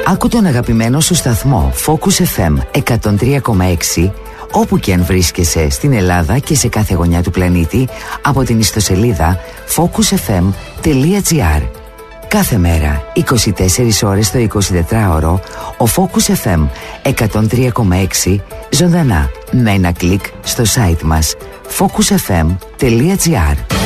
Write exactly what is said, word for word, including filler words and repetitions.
Άκου τον αγαπημένο σου σταθμό Focus εφ εμ εκατόν τρία κόμμα έξι όπου και αν βρίσκεσαι στην Ελλάδα και σε κάθε γωνιά του πλανήτη από την ιστοσελίδα focus f m τελεία g r. Κάθε μέρα, είκοσι τέσσερις ώρες το εικοσιτετράωρο, ο Focus εφ εμ εκατόν τρία κόμμα έξι ζωντανά με ένα κλικ στο site μας focus f m τελεία g r.